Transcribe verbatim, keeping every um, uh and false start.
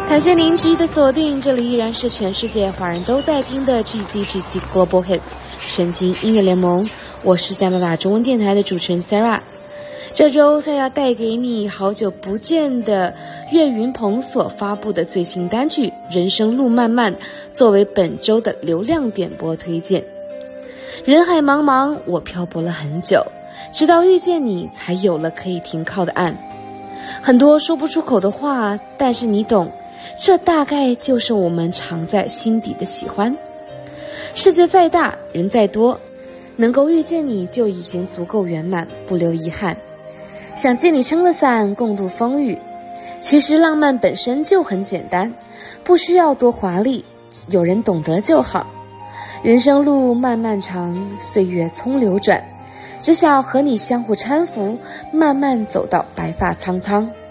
感谢您持续的锁定，这里依然是全世界华人都在听的 G C G C Global Hits 全金音乐联盟，我是加拿大中文电台的主持人 Sarah。 这周 Sarah 带给你好久不见的岳云鹏所发布的最新单曲《人生路漫漫》作为本周的流量点播推荐。人海茫茫，我漂泊了很久，直到遇见你才有了可以停靠的岸。很多说不出口的话，但是你懂，这大概就是我们藏在心底的喜欢。世界再大，人再多，能够遇见你就已经足够圆满，不留遗憾。想借你撑了伞，共度风雨。其实浪漫本身就很简单，不需要多华丽，有人懂得就好。人生路漫漫长，岁月匆流转，只想和你相互搀扶，慢慢走到白发苍苍。